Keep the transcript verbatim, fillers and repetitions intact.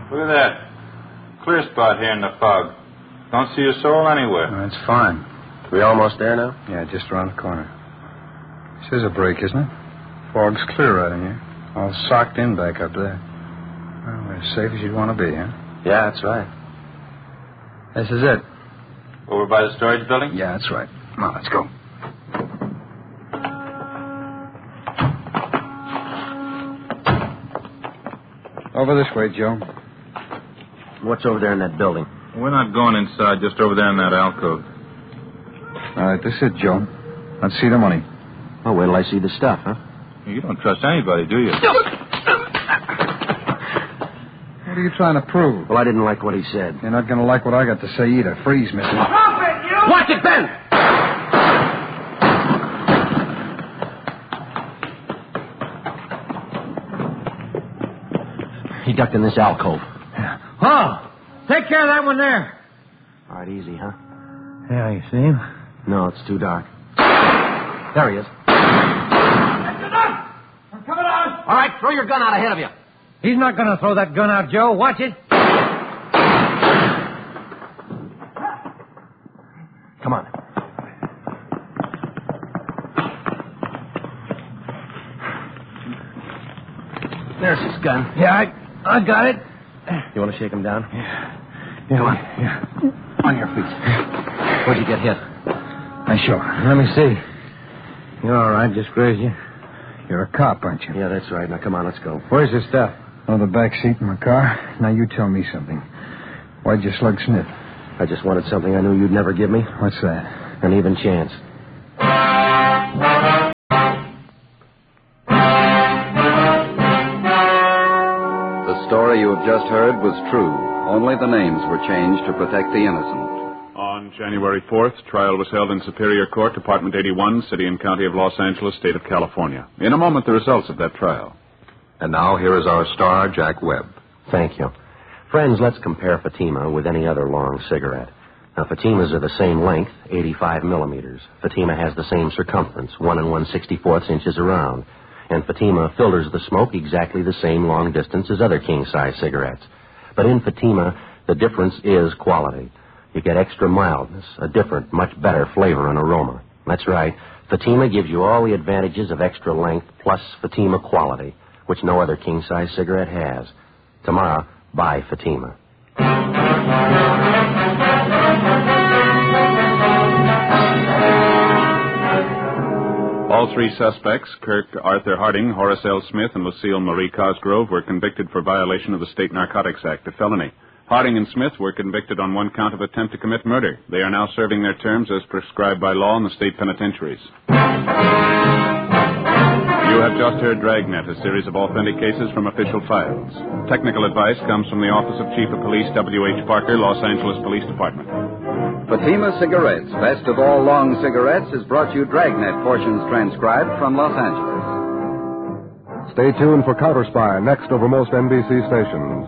Look at that. Clear spot here in the fog. Don't see a soul anywhere. Oh, that's fine. We almost there now? Yeah, just around the corner. This is a break, isn't it? Fog's clear right in here. All socked in back up there. Well, we're as safe as you'd want to be, huh? Yeah, that's right. This is it. Over by the storage building? Yeah, that's right. Come on, let's go. Over this way, Joe. What's over there in that building? We're not going inside, just over there in that alcove. All right, this is it, Joe. Let's see the money. Oh, wait till I see the stuff, huh? You don't trust anybody, do you? What are you trying to prove? Well, I didn't like what he said. You're not going to like what I got to say either. Freeze, mister. Drop it, you! Watch it, Ben! He ducked in this alcove. Yeah. Oh, take care of that one there. All right, easy, huh? Yeah, you see him? No, it's too dark. There he is. That's enough! I'm coming out. All right, throw your gun out ahead of you. He's not going to throw that gun out, Joe. Watch it. Come on. There's his gun. Yeah, I, I got it. You want to shake him down? Yeah. Yeah, Come on. Yeah. On your feet. Where'd you get hit? I sure. Let me see. You're all right, just grazed you. You're a cop, aren't you? Yeah, that's right. Now, come on, let's go. Where's the stuff? Oh, the back seat in my car. Now, you tell me something. Why'd you slug Smith? I just wanted something I knew you'd never give me. What's that? An even chance. The story you have just heard was true. Only the names were changed to protect the innocent. On January fourth, trial was held in Superior Court, Department eighty-one, City and County of Los Angeles, State of California. In a moment, the results of that trial. And now here is our star, Jack Webb. Thank you. Friends, let's compare Fatima with any other long cigarette. Now, Fatimas are the same length, eighty-five millimeters. Fatima has the same circumference, one and one sixty-fourths inches around. And Fatima filters the smoke exactly the same long distance as other king-size cigarettes. But in Fatima, the difference is quality. You get extra mildness, a different, much better flavor and aroma. That's right. Fatima gives you all the advantages of extra length plus Fatima quality, which no other king-size cigarette has. Tomorrow, buy Fatima. All three suspects, Kirk Arthur Harding, Horace L. Smith, and Lucille Marie Cosgrove, were convicted for violation of the State Narcotics Act, a felony. Harding and Smith were convicted on one count of attempt to commit murder. They are now serving their terms as prescribed by law in the state penitentiaries. You have just heard Dragnet, a series of authentic cases from official files. Technical advice comes from the Office of Chief of Police W H Parker, Los Angeles Police Department. Fatima Cigarettes, best of all long cigarettes, has brought you Dragnet portions transcribed from Los Angeles. Stay tuned for Counter Spy next over most N B C stations.